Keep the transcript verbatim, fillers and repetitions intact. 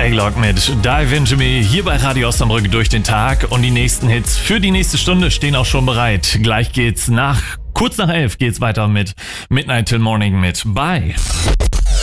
A-Glock mit Dive Into Me hier bei Radio Osnabrück durch den Tag. Und die nächsten Hits für die nächste Stunde stehen auch schon bereit. Gleich geht's nach, kurz nach elf geht's weiter mit Midnight Till Morning mit Bye.